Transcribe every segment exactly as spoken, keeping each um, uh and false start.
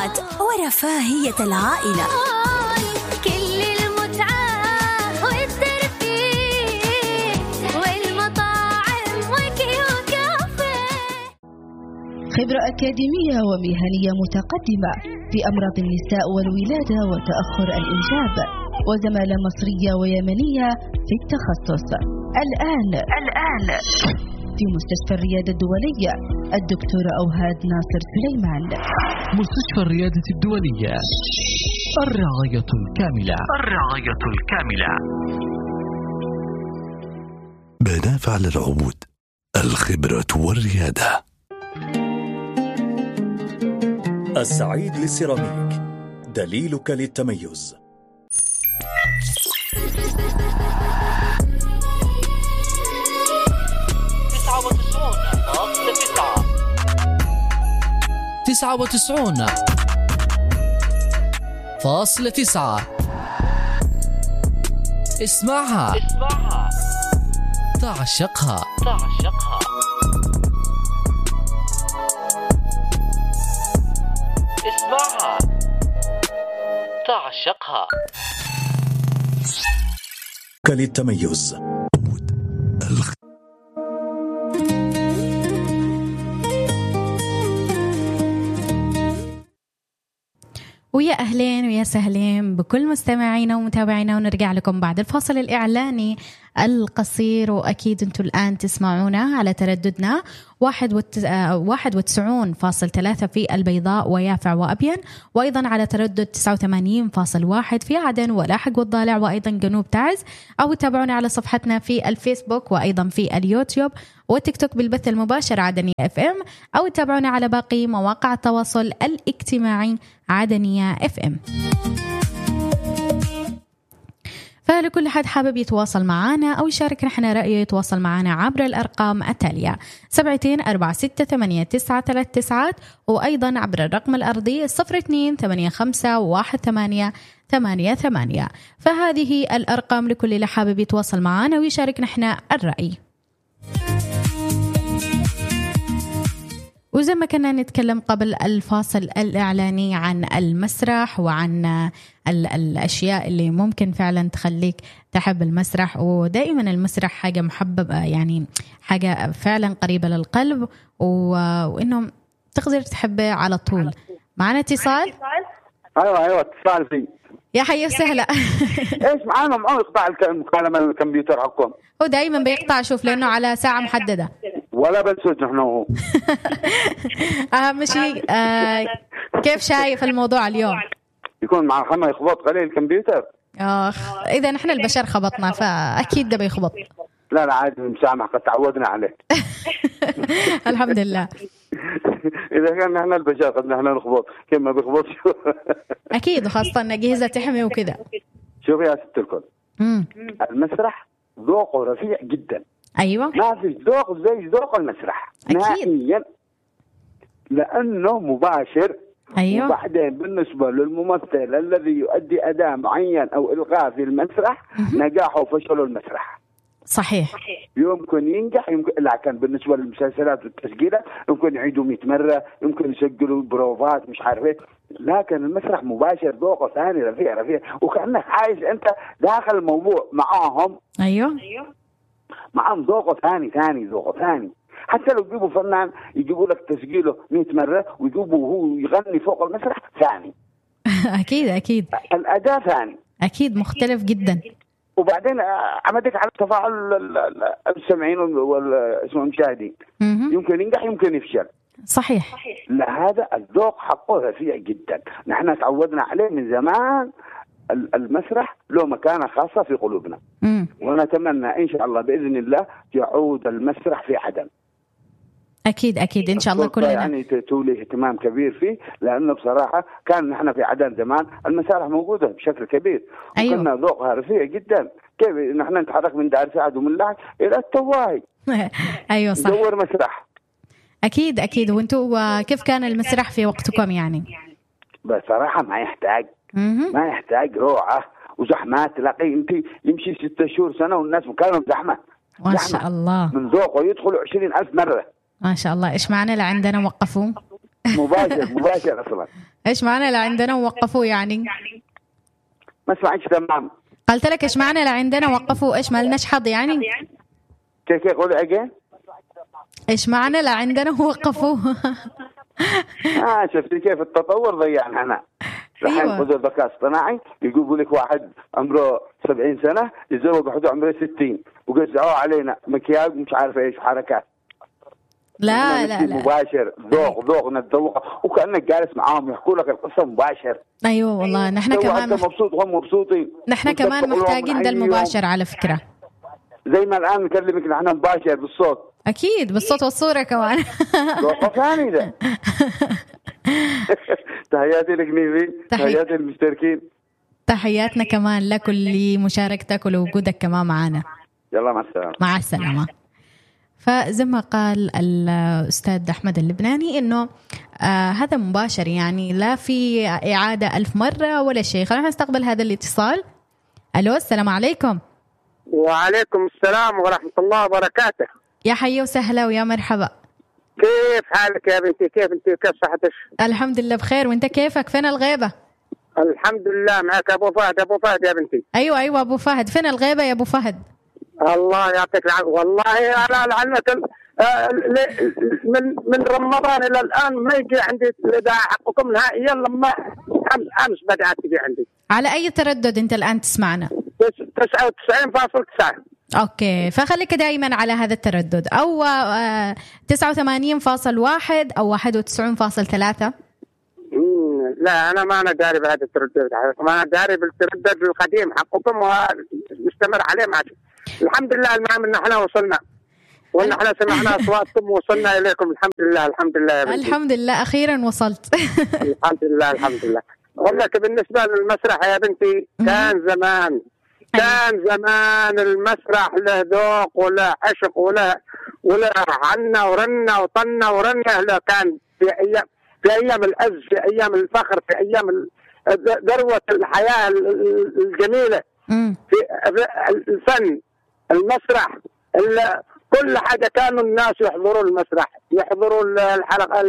الأوقات ورفاهية العائلة. كل المتعة والترفيه والمطاعم وكيو كافيه. خبرة أكاديمية ومهنية متقدمة في أمراض النساء والولادة وتأخر الإنجاب، وزمالة مصرية ويمنية في التخصص. الآن الآن في مستشفى الريادة الدولية الدكتورة أوهاد ناصر سليمان. مستشفى الريادة الدولية، الرعاية الكاملة. الرعاية الكاملة. بنافع للعمود، الخبرة والريادة. السعيد للسيراميك، دليلك للتميز. تسعة وتسعون فاصلة تسعة. اسمعها اسمعها تعشقها تعشقها. اسمعها تعشقها. للتميز. ويا أهلين ويا سهلين بكل مستمعينا ومتابعينا، ونرجع لكم بعد الفاصل الإعلاني القصير. وأكيد أنتم الآن تسمعونا على ترددنا واحد وت... واحد وتسعون فاصل ثلاثة في البيضاء ويافع وأبين، وأيضا على تردد تسعة وثمانين فاصل واحد في عدن ولاحق والضالع وأيضا جنوب تعز، أو تابعونا على صفحتنا في الفيسبوك وأيضا في اليوتيوب والتيك توك بالبث المباشر عدنية اف ام، أو تابعونا على باقي مواقع التواصل الاجتماعي عدنية اف ام. فلكل حد حابب يتواصل معنا أو يشارك نحن رأيه يتواصل معنا عبر الأرقام التالية: سبعتين أربعة ستة ثمانية تسعة ثلاث تسعات، وأيضا عبر الرقم الأرضي صفر اثنين ثمانية خمسة واحد ثمانية ثمانية ثمانية. فهذه الأرقام لكل اللي حابب يتواصل معنا ويشارك نحن الرأي. وزي ما كنا نتكلم قبل الفاصل الإعلاني عن المسرح وعن ال- الأشياء اللي ممكن فعلا تخليك تحب المسرح، ودائما المسرح حاجة محببة، يعني حاجة فعلا قريبة للقلب، و- وإنه تقدر تحبه على طول. معنا اتصال؟ أيوة أيوة اتصال فيه. يا حي وسهلا. إيش معانا معه يقطع المكالمة الكمبيوتر حقهم. هو دائما بيقطع، شوف لأنه على ساعة محددة. ولا بنسوج نحن هو. أهم شيء آه كيف شايف الموضوع اليوم؟ يكون مع خما يخبط قليل الكمبيوتر. آخ إذا نحن البشر خبطنا فأكيد ده بيخبط. لا لا عادي مسامح، قد تعودنا عليه. الحمد لله. إذا كان نحن البشر قد نحن نخبط كيف ما بيخبط. أكيد، وخاصة أجهزة تحمي وكذا. شوف يا ست الكل، المسرح ذوقه رفيع جدا. أيوة، ما في ذوق زي ذوق المسرح نهائيا، لأنه مباشر. أيوة. وبعدين بالنسبة للممثل الذي يؤدي أداء معين أو إلغاء في المسرح، نجاحه وفشله المسرح. صحيح. يمكن ينجح، يمكن لا. كان بالنسبة للمسلسلات والتسجيلات يمكن يعيدوا مئة مرة، يمكن يسجلوا بروفات مش عارف ايه، لكن المسرح مباشر ذوقه ثاني رفيع رفيع، وكأنك عايش أنت داخل الموضوع معاهم. أيوة معاهم ذوقه ثاني ثاني ذوقه ثاني. حتى لو يجيبوا فنان يجيبوا لك تسجيله مئة مرة ويجيبوا وهو يغني فوق المسرح ثاني. أكيد أكيد الأداء ثاني، أكيد مختلف جدا. وبعدين عمدك على تفاعل المستمعين والمشاهدين، يمكن ينجح يمكن يفشل. صحيح. لهذا الذوق حقه رفيع جدا، نحن تعودنا عليه من زمان. المسرح له مكانة خاصة في قلوبنا. مم. ونتمنى إن شاء الله بإذن الله يعود المسرح في عدن. أكيد أكيد إن شاء الله كلنا يعني تولي اهتمام كبير فيه، لأنه بصراحة كان نحن في عدن زمان المسارح موجودة بشكل كبير. أيوة. وكنا ذوقها رفيع جدا. كيف نحن نتحرك من دار سعد ومن لعب إلى التواهي. أيوة صح. ندور مسرح. أكيد أكيد. وأنتوا كيف كان المسرح في وقتكم يعني؟ بصراحة ما يحتاج ما يحتاج روعة وزحمات. تلاقي انت يمشي ستة شهور سنة والناس مكانهم زحمة. ما شاء الله. من ذوقه يدخلوا عشرين ألف مرة. ما شاء الله. إيش معنى لعندنا وقفوا؟ مباشر مباشر اصلا. ايش معنى لعندنا ووقفوا يعني؟ ما سمعتش تمام. قلت لك ايش معنى لعندنا وقفوا؟ ايش ما لناش حظ يعني؟ كيف كيف قولي اجين؟ ايش معنى لعندنا ووقفوا؟ اه شفتي كيف التطور ضيعنا احنا. الحين أيوة. خذوا ذكاء اصطناعي يقول لك واحد عمره سبعين سنة يتزوج واحدة عمره ستين وقزعوا علينا مكياج مش عارف ايش حركات. لا لا لا مباشر ذوق ذوق نتذوق وكأنك جالس معاهم يحكوا لك القصة مباشر. ايوه والله نحن كمان مح... مبسوط وهم مبسوطين. نحن كمان محتاجين ده المباشر على فكرة. زي ما الآن نكلمك نحن مباشر بالصوت. أكيد بالصوت والصورة كمان. ذوق ثاني ده. تحياتي لك نيفي. تحياتي للمشتركين. تحياتنا كمان لك ولمشاركتك ولوجودك كمان معنا. يلا مع السلامة. مع السلامة. فزي ما قال الأستاذ أحمد اللبناني إنه آه هذا مباشر يعني لا في إعادة ألف مرة ولا شيء. خلينا نستقبل هذا الاتصال. ألو السلام عليكم. وعليكم السلام ورحمة الله وبركاته. يا حي وسهلا ويا مرحبا. كيف حالك يا بنتي؟ كيف انت؟ كيف صحتك؟ الحمد لله بخير. وانت كيفك؟ فين الغيبة؟ الحمد لله معك أبو فهد. أبو فهد يا بنتي. أيوة أيوة أبو فهد. فين الغيبة يا أبو فهد؟ الله يعطيك العافية. والله أنا لعنك من من رمضان إلى الآن ما يجي عندي الإذاعة حقكم نهائيا. لما أمس بدأت تجي عندي. على أي تردد أنت الآن تسمعنا؟ تسعة وتسعين فاصلة تسعة. أوكي فخليك دائما على هذا التردد أو تسعة وثمانين فاصلة واحد أو واحد وتسعين فاصلة ثلاثة. لا أنا ما أنا داري بهذا التردد. ما أنا داري بالتردد القديم حقكم ومستمر عليه معكم. الحمد لله المهم إن إحنا وصلنا وإن إحنا سمعنا أصواتكم ووصلنا إليكم. الحمد لله الحمد لله يا بنتي. الحمد لله أخيرا وصلت. الحمد لله الحمد لله. أقول لك بالنسبة للمسرح يا بنتي كان زمان كان زمان المسرح له ذوق ولا عشق ولا ولا عنا ورنا وطنا ورنا. له كان في أيام في أيام العز في أيام الفخر في أيام ذروة الحياة الجميلة في الفن المسرح كل حاجة. كانوا الناس يحضروا المسرح يحضروا الحلقة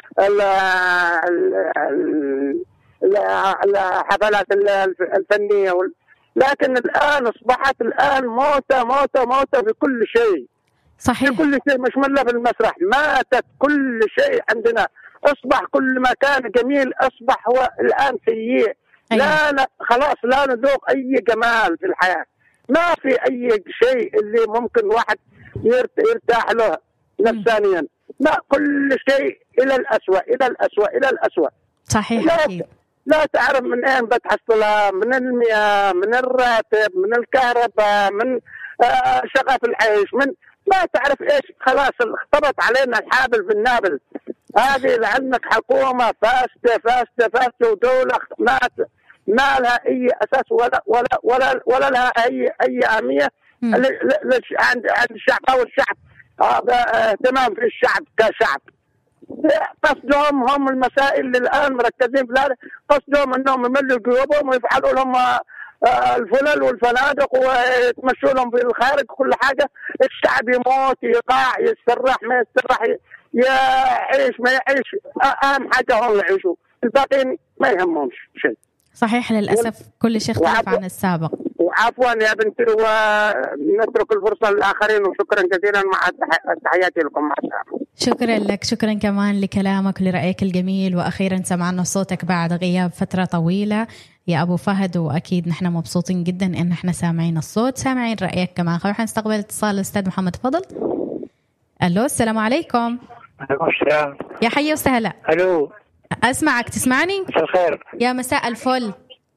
الحفلات الفنية. لكن الآن أصبحت الآن موتة موتة موتة في كل شيء. صحيح. في كل شيء مش ملا في المسرح. ماتت كل شيء عندنا. أصبح كل ما كان جميل أصبح هو الآن سيء. أيوة. لا خلاص لا نذوق أي جمال في الحياة. ما في أي شيء اللي ممكن واحد يرتاح له نفسانيا. ما كل شيء إلى الأسوأ إلى الأسوأ إلى الأسوأ. صحيح. لا, لا تعرف من أين بتحصلها. من المياه من الراتب من الكهرباء من آه شقف العيش من ما تعرف إيش. خلاص اختبط علينا الحابل في النابل. هذه لعلمك حكومة فاسدة فاسدة فاسدة ودولة ما ما لها أي أساس ولا ولا ولا ولا لها أي أي أهمية عند عند الشعب أو الشعب. هذا اهتمام في الشعب كشعب. قصدهم هم المسائل اللي الآن مركزين في هذا. قصدهم أنهم يملوا جيوبهم ويفعلوا لهم الفلل والفنادق ويتمشوا لهم في الخارج كل حاجة. الشعب يموت يقع يسترح ما يسترح يعيش ما يعيش. أهم حاجة هم يعيشوا. الباقين ما يهمهمش شيء. صحيح للأسف كل شيء اختلف عن السابق. وعفوا يا بنتي ونترك الفرصة للآخرين. وشكرا كثيرا مع تحياتي لكم. مع السلامة. شكرا لك. شكرا كمان لكلامك ولرأيك الجميل. وأخيرا سمعنا صوتك بعد غياب فترة طويلة يا أبو فهد. وأكيد نحن مبسوطين جدا إن نحن سامعين الصوت سامعين رأيك كمان. خلينا نستقبل اتصال الأستاذ محمد فضل. ألو السلام عليكم. عليكم السلام. يا حي وسهلا. ألو أسمعك تسمعني؟ مساء الخير. يا مساء الفل.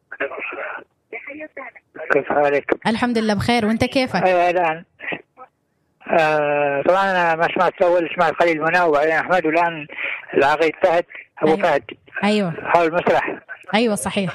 كيف حالك؟ الحمد لله بخير. وانت كيفك؟ ايوه الان آه طبعا انا ما سمعت اول سمعت قليل منى وبعدين احمد والان العقيد فهد ابو أيوة. فهد. ايوه حول المسرح. ايوه صحيح.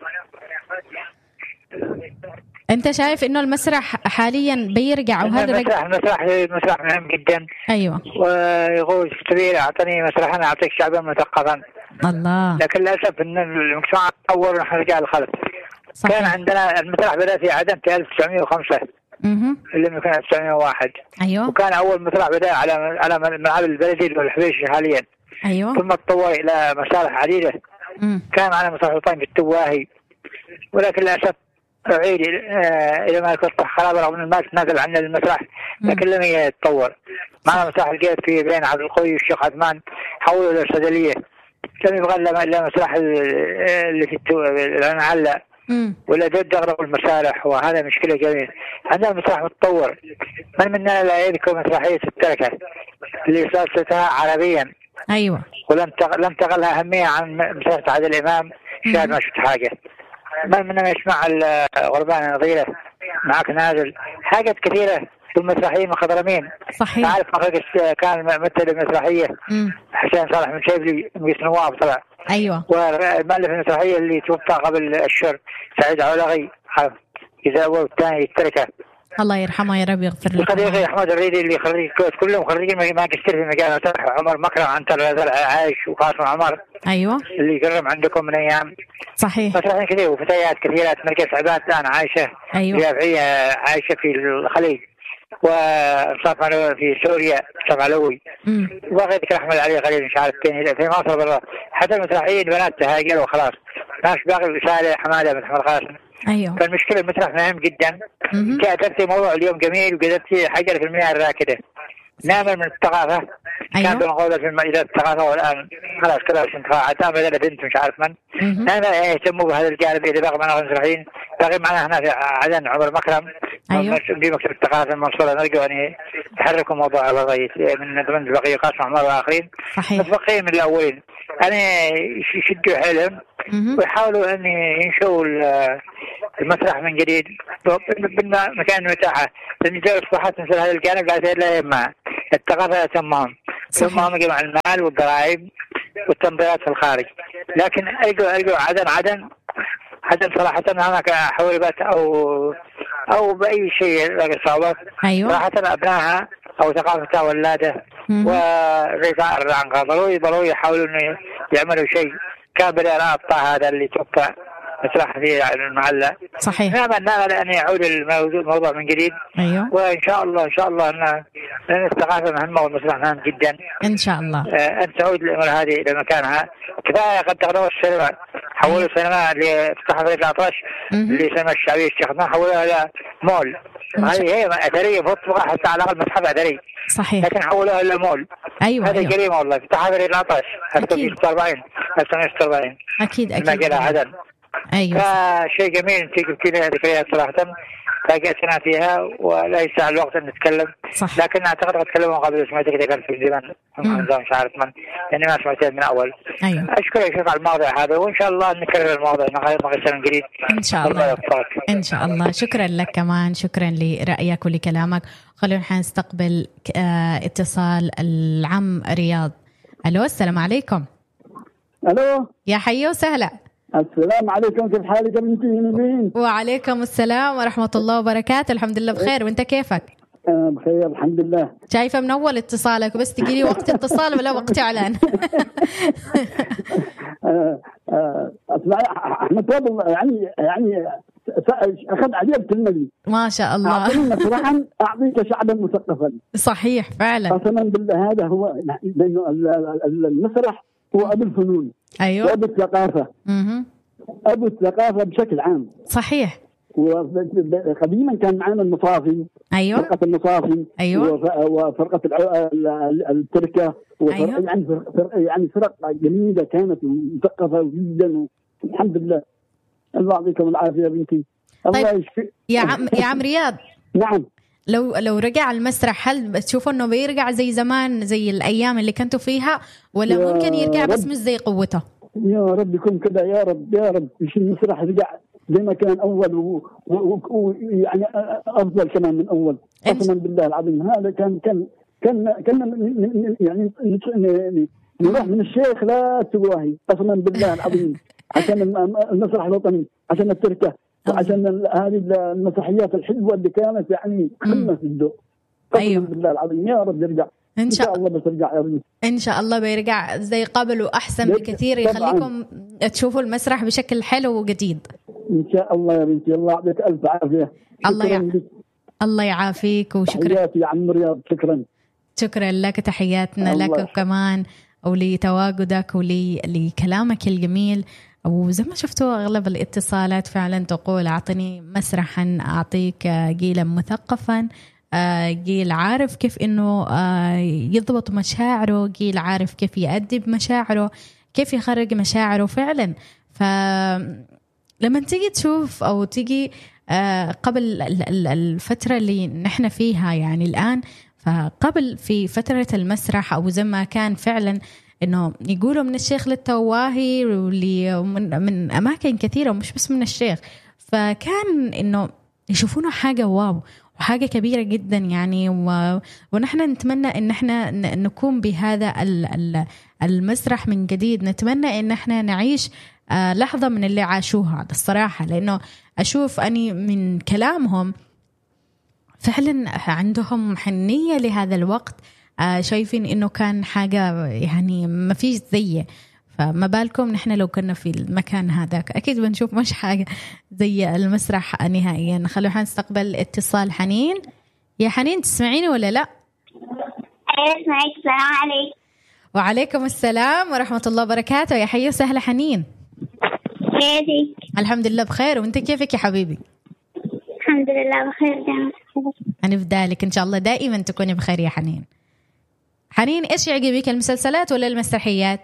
انت شايف انه المسرح حاليا بيرجع وهذا المسرح المسرح المسرح مهم جدا. ايوه ويقول كبير اعطني مسرح انا اعطيك شعبا مثقفا. الله. لكن للاسف ان المجتمع تطور ونحن رجال الخلف. صحيح. كان عندنا المسرح بدأ في عدن في ألف وتسعمائة وخمسة اها اللي كان ألف وتسعمائة وواحد. ايوه. وكان اول مسرح بدأ على على ملعب البلدي والحبيش حاليا. أيوة. ثم تطور إلى مسارح عديدة. مم. كان معنا مسرح الوطني بالتواهي، ولكن للأسف أعيد إلى ما تصبح خراب رغم أن ما تنازل عن المسرح، لكن لم يتطور. معنا مسرح الجيب في بين عبد القوي والشيخ عثمان حولوا إلى الصيدلية، لم يبغى إلا مسرح اللي في العنعلة ولا جد أغرب المسارح، وهذا مشكلة جميلة. عندنا المسرح متطور، من منا لا يذكر مسرحية التركة اللي صارتها عربيا. أيوة. ولم لم تغلها أهمية عن مسرح عادل الإمام. شاهد ما شفت حاجة. من منا يسمع الغربان نظيرة، معك نازل، حاجات كثيرة. المسرحيين مخضرمين. صحيح. تعرف مخرج كان مثل المسرحية حسين صالح من شيبلي مجلس نواب طلع. أيوة. والمؤلف المسرحية اللي توفى قبل الشهر سعيد علغي إذا أول الثاني التركة. الله يرحمه يا رب يغفر له. صديقي أحمد الريدي اللي خريج كلهم خريجين ماجستير في مجال المسرح. عمر مكرم عنتر عايش وقاسم عمر. أيوة. اللي قرب عندكم من أيام. صحيح. مسرحيين كثير وفتيات كثيرات. مركز عباد الآن عايشة. أيوة. رياضية عايشة في الخليج. وصف في سوريا صف علوي. وغير ذكر أحمد علي غريب مش عارف كين في مصر برا. حتى المسرحيين بنات تهاجروا وخلاص. ناس باقي رسالة حمادة بن حمد قاسم. أيوة. فالمشكلة المسرح مهم جدا. كأدرتي موضوع اليوم جميل وقدرتي حجر في المياه الراكدة. نعمل من الثقافة. أيوة. كان بنقول في المجال الثقافة والآن خلاص كذا عشان تفاعل بدل بنت مش عارف من. نعمل يهتموا بهذا الجانب إذا باقي معنا مسرحيين. باقي معنا هنا في عدن عمر مكرم. أيوة. في مكتب الثقافة المنصورة نرجو أن يحركوا موضوع الوظيفة من ضمن البقية قاسم عمر وآخرين. صحيح. متبقين من الأولين. أنا يشدوا حيلهم ويحاولوا أن ينشوا المسرح من جديد بالمكان المتاحة. لأن جاء إصلاحات مثل هذا الجانب لا لا يجمع الثقافة يتمهم ثم هم جمع المال والضرائب والتنظيرات في الخارج. لكن ألقوا ألقوا عدن عدن عدن صراحة هناك حوالبات أو أو بأي شيء لا صعوبة. أيوة. صراحة أبنائها أو ثقافتها ولاده ورفاع عن ضروري ضروري يحاولوا إنه يعملوا شيء كابر الأبطاء هذا اللي توقع مسرح في المعلة. صحيح. نعم نعم أن يعود الموضوع من جديد. أيوة. وإن شاء الله إن شاء الله أن الثقافة مهمة والمسرح مهم جدا. إن شاء الله. أن تعود الأمور هذه إلى مكانها. كفاية قد تغلوا السينما. حولوا السينما اللي فتحها في الأطرش اللي سينما الشعبية الشيخ ما حولوها إلى مول. هذه هي أثرية فوق حتى على الأقل متحف أثري. صحيح. لكن حولوها إلى مول. أيوة. هذه أيوة. جريمة والله. فتحها في الأطرش. أكيد. أكيد. أكيد أكيد. ما جاء عدن. أيوة. فشيء جميل أنت قلتينا ذكريات صراحة فاجأتنا فيها ولا يسع الوقت أن نتكلم. صح. لكن أعتقد قد تكلموا قبل سمعت كذا كان في زمان مش عارف من لأني ما سمعتها من أول. أيوة. أشكرك شيخ على الموضوع هذا وإن شاء الله نكرر الموضوع نغير جديد إن شاء الله. إن شاء الله. شكرا لك كمان شكرا لرأيك ولكلامك. خلونا نستقبل اتصال العم رياض. ألو السلام عليكم. ألو يا حي وسهلا. السلام عليكم كيف حالك يا بنتي نبين؟ وعليكم السلام ورحمة الله وبركاته. الحمد لله بخير وانت كيفك؟ أه بخير الحمد لله. شايفة من أول اتصالك بس تجيلي وقت اتصال ولا وقت إعلان. أسمع أحمد فضل يعني يعني أخذ عجبت الملي ما شاء الله. أعطينا صراحة أعطيك شعبا مثقفا. صحيح فعلا. قسما بالله هذا هو لأنه المسرح هو أبو الفنون. أيوة. وأبو الثقافة. اها. أبو الثقافة بشكل عام. صحيح. وقديما كان معنا المصافي. أيوة. فرقة المصافي. أيوة. وفرقة التركة. أيوة. يعني فرق يعني فرق جميلة كانت مثقفة جدا والحمد لله. الله يعطيكم العافية يا بنتي. الله طيب يشفي. يا عم يا عم رياض. نعم. لو لو رجع المسرح هل بتشوفوا انه بيرجع زي زمان زي الايام اللي كنتوا فيها ولا ممكن يرجع بس مش زي قوته؟ يا رب يكون كذا يا رب يا رب مش المسرح رجع زي ما كان اول ويعني افضل كمان من اول. قسما بالله العظيم هذا كان كان كان كان يعني نروح من الشيخ لا تواهي قسما بالله العظيم عشان المسرح الوطني عشان التركه وعشان هذه المسرحيات الحلوه اللي كانت يعني قمه في الذوق. أيوة. بالله العظيم يا رب يرجع إن شاء الله. بس يرجع يا رب إن شاء الله بيرجع زي قبل وأحسن بكثير يخليكم تشوفوا المسرح بشكل حلو وجديد إن شاء الله يا بنتي. الله يعطيك ألف عافية. الله يع... الله يعافيك وشكرا تحياتي يا عم رياض. شكرا شكرا لك تحياتنا لك كمان ولتواجدك ولكلامك الجميل. وزي ما شفتوا أغلب الاتصالات فعلا تقول أعطني مسرحا أعطيك جيلا مثقفا، جيل عارف كيف إنه يضبط مشاعره، جيل عارف كيف يأدب مشاعره، كيف يخرج مشاعره فعلا. فلما تيجي تشوف أو تيجي قبل الفترة اللي نحن فيها يعني الآن، فقبل في فترة المسرح أو زي ما كان فعلا إنه يقولوا من الشيخ للتواهي ومن من أماكن كثيرة ومش بس من الشيخ، فكان إنه يشوفونه حاجة واو وحاجة كبيرة جدا يعني. و... ونحن نتمنى إن احنا نكون بهذا المسرح من جديد. نتمنى إن احنا نعيش لحظة من اللي عاشوها الصراحة، لأنه أشوف أني من كلامهم فعلا عندهم حنية لهذا الوقت، شايفين إنه كان حاجة يعني ما فيش زيه. فما بالكم نحن لو كنا في المكان هذاك أكيد بنشوف مش حاجة زي المسرح نهائيا. خلونا نستقبل اتصال حنين. يا حنين تسمعيني ولا لا؟ أيوة اسمعك. السلام عليكم. وعليكم السلام ورحمة الله وبركاته. يا حيا وسهلا حنين. كيفك؟ الحمد لله بخير، وانت كيفك يا حبيبي؟ الحمد لله بخير دائما. أنا بدالك إن شاء الله دائما تكوني بخير يا حنين. حنين إيش يعجبك المسلسلات ولا المسرحيات؟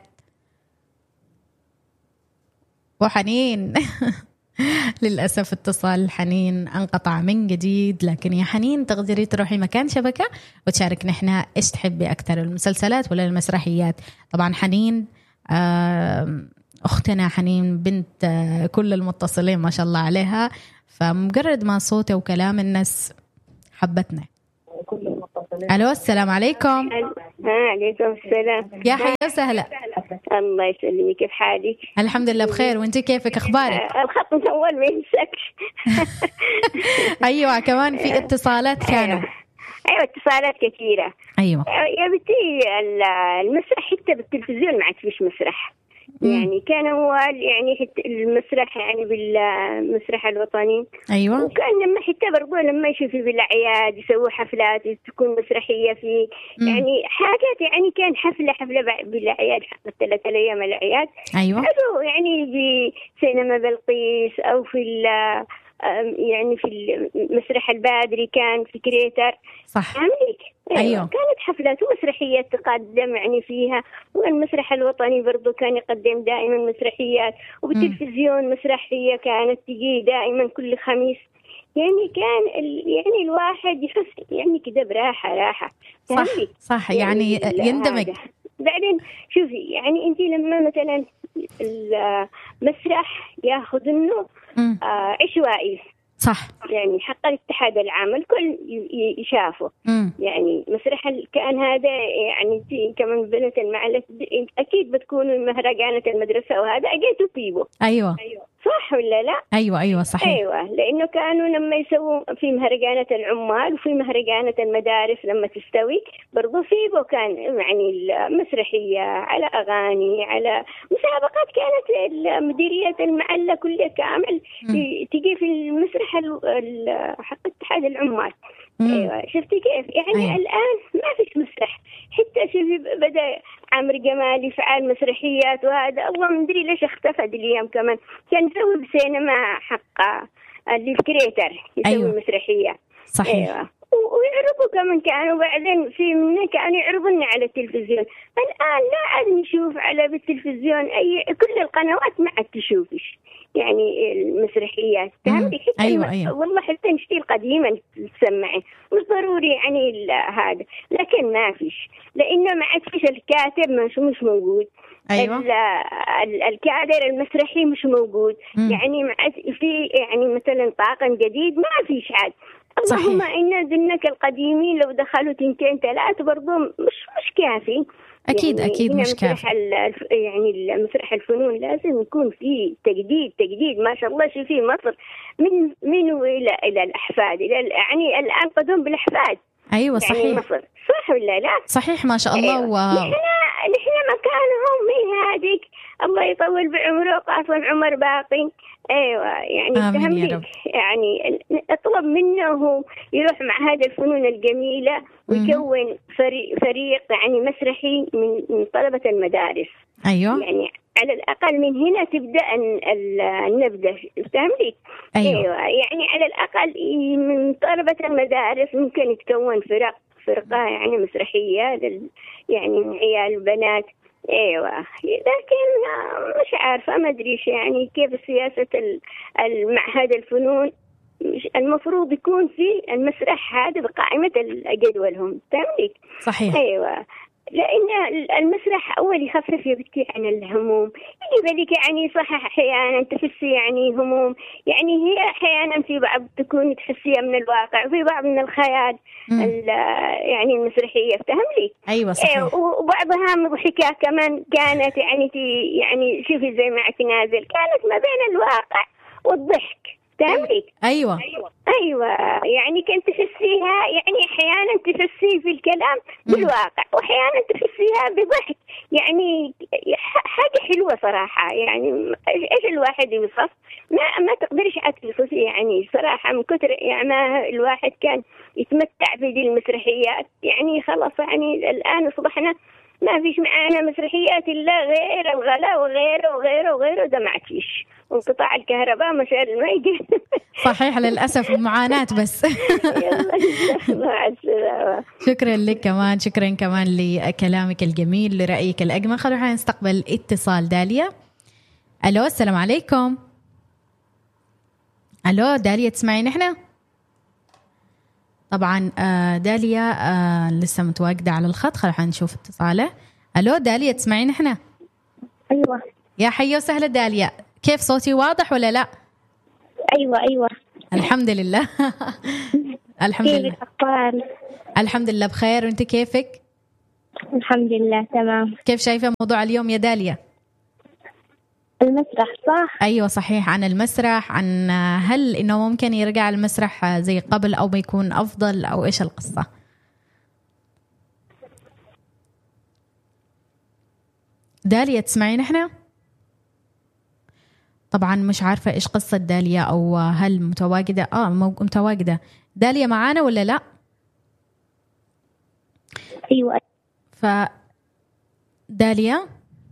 وحنين للأسف اتصال حنين انقطع من جديد، لكن يا حنين تقدري تروحي مكان شبكة وتشارك نحن إيش تحبي أكثر، المسلسلات ولا المسرحيات. طبعا حنين أختنا حنين بنت كل المتصلين ما شاء الله عليها، فمجرد ما صوته وكلام الناس حبتنا. ألو السلام عليكم. عليكم السلام. يا حيا وسهلا. الله يسلمك، كيف حالك؟ الحمد لله بخير، وانت كيفك أخبارك؟ الخط مطول ما يمسكش. أيوة كمان في اتصالات كانوا. أيوة اتصالات كثيرة. أيوة يا بنتي المسرح حتى بالتلفزيون ما عاد فيش مسرح. يعني كان هو يعني حتى المسرح يعني بالمسرح الوطني. أيوة. وكان لما حتى برضو لما يشوفوا بالأعياد يسووا حفلات تكون مسرحية فيه. مم. يعني حاجات يعني كان حفلة حفلة بالأعياد ثلاثة أيام الأعياد. أيوة. يعني بسينما بلقيس أو في يعني في المسرح البادري كان في كريتر. صح. أيوة. أيوة. كانت حفلات ومسرحيات تقدم يعني فيها، والمسرح الوطني برضو كان يقدم دائما مسرحيات، وبالتلفزيون مسرحية كانت تجي دائما كل خميس. يعني كان ال... يعني الواحد يحس يعني كده براحة راحة. صح صح يعني, يعني يندمج. بعدين شوفي يعني انت لما مثلا المسرح ياخذ انه آه عشوائي. صح. يعني حق الاتحاد العام الكل يشافه. مم. يعني مسرح كان هذا يعني كمان بنت المعلة أكيد بتكون مهرجانة المدرسة وهذا أجيتوا فيه. أيوة. أيوة صح ولا لا؟ أيوة أيوة صحيح. أيوة لأنه كانوا لما يسووا في مهرجانة العمال وفي مهرجانة المدارس لما تستوي برضو فيه كان يعني المسرحية على أغاني على مسابقات. كانت مديرية المعلة كلها كامل تجي في المسرح حق اتحاد العمال. أيوة شفتي كيف يعني. أيوة. الآن ما فيش مسرح حتى شوفي بدأ عمرو جمال يفعل مسرحيات وهذا الله مدري ليش اختفى اليوم. كمان كان يسوي بسينما حق اللي في كريتر يسوي. أيوة. مسرحية. صحيح. أيوة. ويعرضوا كمان كانوا بعدين في منا كانوا يعرضون على التلفزيون. الآن لا عاد نشوف على بالتلفزيون أي كل القنوات ما عاد تشوفش يعني المسرحيات. فهمتي؟ أيوة أيوة. والله حتى نشتي القديمة تسمعي مش ضروري يعني هذا، لكن ما فيش لأنه ما عاد فيش الكاتب مش مش موجود. أيوة. الكادر المسرحي مش موجود. مم. يعني ما عاد في يعني مثلا طاقم جديد ما فيش عاد. اللهم إن ذنك القديمين لو دخلوا تنتين ثلاثة برضو مش مش كافي. أكيد يعني أكيد مش كافي. يعني المسرح الفنون لازم يكون فيه تجديد تجديد ما شاء الله. شوفي مصر من منه إلى إلى الأحفاد إلى يعني الآن قدوم بالأحفاد. أيوة صحيح. يعني مصر صح ولا لا؟ صحيح ما شاء الله. أيوة. و... نحن نحن مكانهم من هذيك. الله يطول بعمره وقاسم عمر باقي. ايوه يعني فهم لي يعني اطلب منه يروح مع هذه الفنون الجميله ويكون فريق فريق يعني مسرحي من من طلبه المدارس. ايوه يعني على الاقل من هنا تبدا النبذه. فهم لي؟ أيوة. ايوه يعني على الاقل من طلبه المدارس ممكن يتكون فرق فرقه يعني مسرحيه لل يعني من عيال البنات. ايوه لكن مش عارفه ما ادري يعني كيف سياسه المعهد الفنون. المفروض يكون في المسرح هذا بقائمه جدولهم. فهمتي؟ صحيح. ايوه لان المسرح اول يخفف يا بنتي عن الهموم. يجيب لك يعني صح احيانا تحسي يعني هموم يعني هي احيانا في بعض تكون تحسيها من الواقع وفي بعض من الخيال يعني المسرحيه. فهم لي؟ ايوه صحيح. إيه وبعضها مضحكه كمان كانت يعني يعني شوفي زي معك نازل كانت ما بين الواقع والضحك. فهمتي؟ ايوه ايوه يعني كنت تحسيها يعني احيانا تحسي في الكلام بالواقع واحيانا تحسيها بضحك. يعني حاجه حلوه صراحه. يعني ايش الواحد يوصف ما ما تقدرش توصفي يعني صراحه من كثر يعني ما الواحد كان يتمتع بهذه المسرحيات. يعني خلاص يعني الان اصبحنا ما فيش معانا مسرحيات إلا غير الغلاء وغيره وغيره وغيره. ده ما عادش وانقطاع الكهرباء مشاعر الميجي. صحيح للأسف معاناة بس. مع السلامة. شكرا لك كمان شكرا كمان لكلامك الجميل لرأيك الأجمل. خلونا نستقبل اتصال. داليا. ألو السلام عليكم. ألو داليا تسمعين إحنا؟ طبعا داليا لسه متواجدة على الخط. خلونا نشوف اتصاله. ألو داليا تسمعين إحنا؟ أيوة. يا حيو سهلة داليا. كيف صوتي واضح ولا لا؟ أيوة أيوة الحمد لله. الحمد لله. الحمد لله بخير. وانت كيفك؟ الحمد لله تمام. كيف شايفة موضوع اليوم يا داليا؟ المسرح صح؟ أيوة صحيح عن المسرح. عن هل إنه ممكن يرجع المسرح زي قبل أو بيكون أفضل أو إيش القصة؟ داليا تسمعين إحنا؟ طبعا مش عارفة إيش قصة داليا أو هل متواجدة. آه متواجدة داليا معانا ولا لا؟ أيوة. ف داليا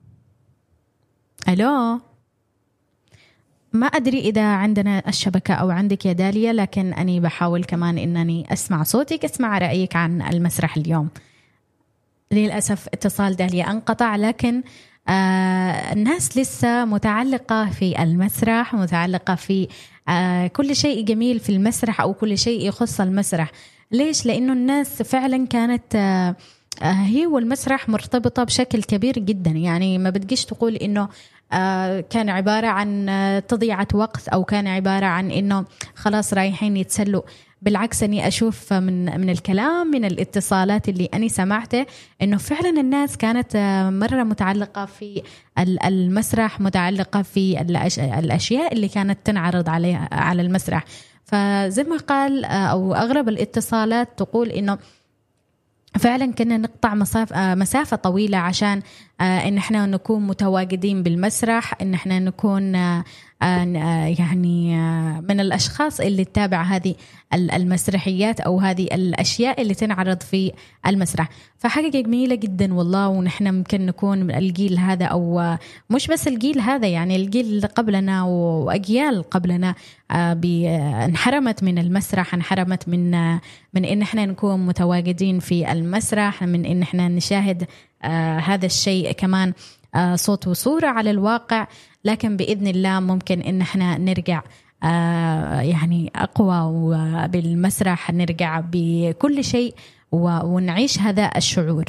ألو ما أدري إذا عندنا الشبكة أو عندك يا داليا لكن أني بحاول كمان إنني أسمع صوتك أسمع رأيك عن المسرح اليوم. للأسف اتصال داليا انقطع لكن آه الناس لسه متعلقة في المسرح متعلقة في آه كل شيء جميل في المسرح أو كل شيء يخص المسرح. ليش؟ لأنه الناس فعلا كانت آه هي والمسرح مرتبطة بشكل كبير جدا. يعني ما بدقيش تقول إنه آه كان عبارة عن تضيعة وقت أو كان عبارة عن إنه خلاص رايحين يتسلوا. بالعكس أني أشوف من من الكلام من الاتصالات اللي أني سمعته إنه فعلا الناس كانت مرة متعلقة في المسرح متعلقة في الأشياء اللي كانت تنعرض عليها على المسرح. فزي ما قال أو أغلب الاتصالات تقول إنه فعلا كنا نقطع مسافة مسافة طويلة عشان إن إحنا نكون متواجدين بالمسرح إن إحنا نكون يعني من الأشخاص اللي تتابع هذه المسرحيات أو هذه الأشياء اللي تنعرض في المسرح. فحاجة جميلة جدا والله. ونحن ممكن نكون الجيل هذا أو مش بس الجيل هذا يعني الجيل اللي قبلنا وأجيال قبلنا انحرمت من المسرح انحرمت من من إن إحنا نكون متواجدين في المسرح من إن إحنا نشاهد آه هذا الشيء كمان آه صوت وصورة على الواقع. لكن بإذن الله ممكن إن إحنا نرجع آه يعني أقوى وبالمسرح نرجع بكل شيء ونعيش هذا الشعور.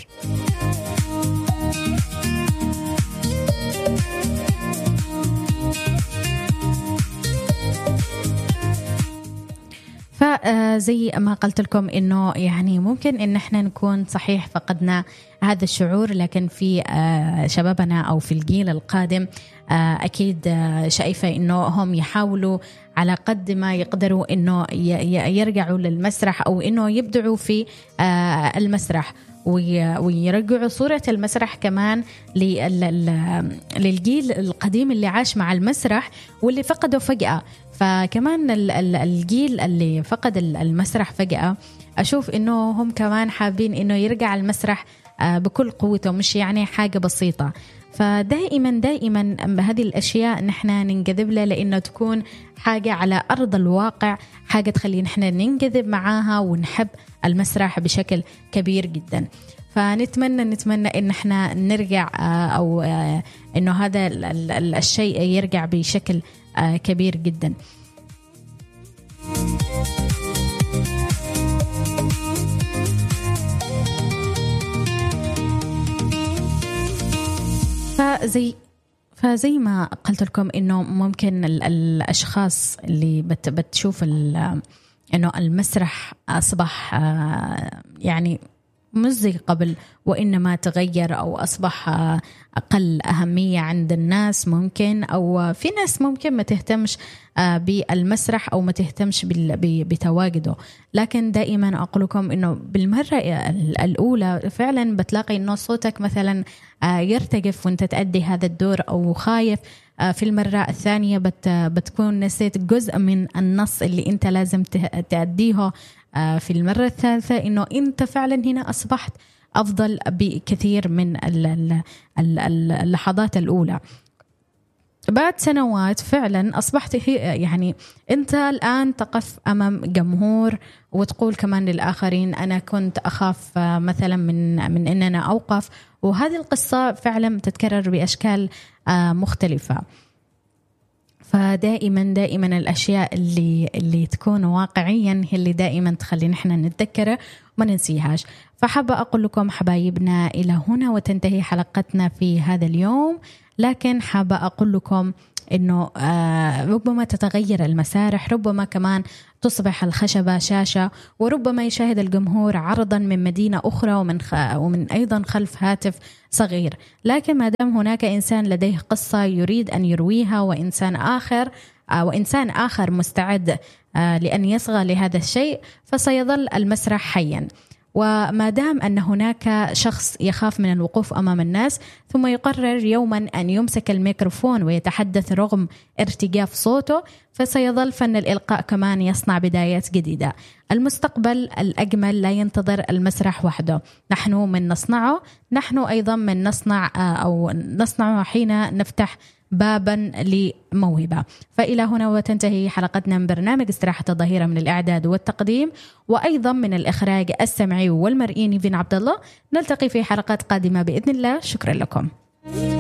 فزي ما قلت لكم إنه يعني ممكن إن إحنا نكون صحيح فقدنا هذا الشعور لكن في شبابنا أو في الجيل القادم أكيد شايفة إنه هم يحاولوا على قد ما يقدروا إنه يرجعوا للمسرح أو إنه يبدعوا في المسرح. ويرجعوا صورة المسرح كمان للجيل القديم اللي عاش مع المسرح واللي فقده فجأة. فكمان الجيل اللي فقد المسرح فجأة أشوف إنه هم كمان حابين إنه يرجع المسرح بكل قوته، مش يعني حاجة بسيطة. فدائما دائما بهذه الأشياء نحن ننجذب لها، لأنه تكون حاجة على أرض الواقع، حاجة تخلي نحن ننجذب معاها ونحب المسرح بشكل كبير جدا. فنتمنى نتمنى إن احنا نرجع أو إنه هذا الشيء يرجع بشكل كبير جدا. فزي فزي ما قلت لكم إنه ممكن الأشخاص اللي بت بتشوف إنه المسرح أصبح يعني مش زي قبل، وإنما تغير أو أصبح أقل أهمية عند الناس، ممكن أو في ناس ممكن ما تهتمش بالمسرح أو ما تهتمش بتواجده. لكن دائما أقول لكم إنه بالمرة الأولى فعلا بتلاقي إنه صوتك مثلا يرتجف وانت تأدي هذا الدور، أو خايف في المرة الثانية بت بتكون نسيت جزء من النص اللي انت لازم تأديه في المرة الثالثة، إنه أنت فعلا هنا أصبحت أفضل بكثير من اللحظات الأولى. بعد سنوات فعلا أصبحت هي يعني أنت الآن تقف أمام جمهور وتقول كمان للآخرين أنا كنت أخاف مثلا من من أن أنا أوقف، وهذه القصة فعلا تتكرر بأشكال مختلفة. فدائما دائما الأشياء اللي اللي تكون واقعيا هي اللي دائما تخلي نحن نتذكرها وما ننسيهاش. فحابة أقول لكم حبايبنا إلى هنا وتنتهي حلقتنا في هذا اليوم، لكن حابة أقول لكم إنه آه ربما تتغير المسارح، ربما كمان تصبح الخشبة شاشة، وربما يشاهد الجمهور عرضا من مدينة أخرى ومن, خ... ومن أيضا خلف هاتف صغير. لكن ما دام هناك إنسان لديه قصة يريد أن يرويها، وإنسان آخر آه وإنسان آخر مستعد آه لأن يصغى لهذا الشيء، فسيظل المسرح حيا. وما دام أن هناك شخص يخاف من الوقوف أمام الناس ثم يقرر يوما أن يمسك الميكروفون ويتحدث رغم ارتجاف صوته، فسيظل فن الإلقاء كمان يصنع بدايات جديدة. المستقبل الأجمل لا ينتظر المسرح وحده، نحن من نصنعه، نحن أيضا من نصنع أو نصنعه حين نفتح بابا لموهبة. فإلى هنا وتنتهي حلقتنا من برنامج استراحة الظهيرة، من الإعداد والتقديم وأيضا من الإخراج السمعي والمرئي نيفين عبد الله. نلتقي في حلقات قادمة بإذن الله. شكرا لكم.